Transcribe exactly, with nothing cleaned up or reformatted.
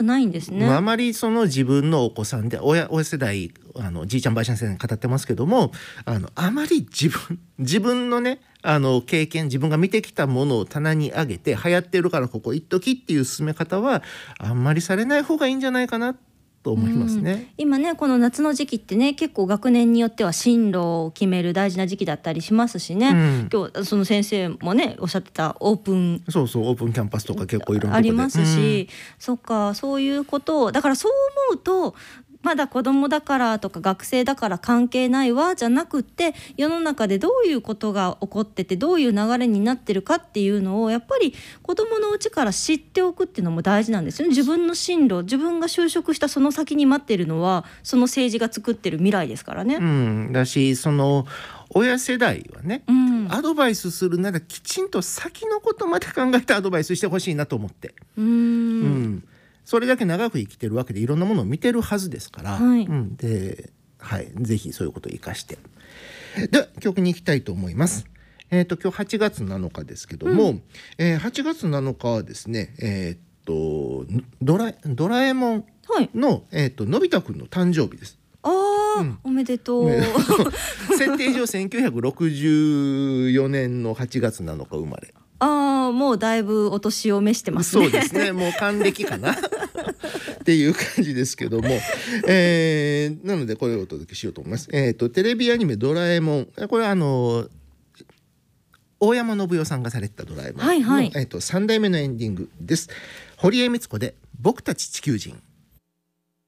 ないんですね。 あまりその自分のお子さんで親親世代あのじいちゃんばあちゃん世代に語ってますけども、あのあまり自分自分のねあの経験自分が見てきたものを棚に上げて流行ってるからここ一時っていう進め方はあんまりされない方がいいんじゃないかなと思いますね。 うん、今ねこの夏の時期ってね結構学年によっては進路を決める大事な時期だったりしますしね、うん、今日その先生もねおっしゃってたオープンそうそうオープンキャンパスとか結構いろんなとこでありますし、うん、そっかそういうことをだからそう思うとまだ子供だからとか学生だから関係ないわじゃなくって世の中でどういうことが起こっててどういう流れになってるかっていうのをやっぱり子供のうちから知っておくっていうのも大事なんですよね。自分の進路自分が就職したその先に待ってるのはその政治が作ってる未来ですからね。 うん、だしその親世代はね、うん、アドバイスするならきちんと先のことまで考えてアドバイスしてほしいなと思ってうーん、 うんそれだけ長く生きてるわけでいろんなものを見てるはずですから、 はいうん、で、はい、ぜひそういうことを生かしてでは曲に行きたいと思います。えーと、今日はちがつなのかですけども、うんえー、はちがつなのかはですね、えーと、ドラ、ドラえもんの、はいえーと、のび太くんの誕生日です。 あー、うん、おめでとう設定上せんきゅうひゃくろくじゅうよねんのはちがつなのか生まれ。 ああもうだいぶお年を召してますね。 そうですねもう還暦かなっていう感じですけども、えー、なのでこれをお届けしようと思います。えーと、テレビアニメドラえもんこれはあの大山信代さんがされてたドラえもんの、はいはいえーと、さんだいめのエンディングです。堀江光子で僕たち地球人。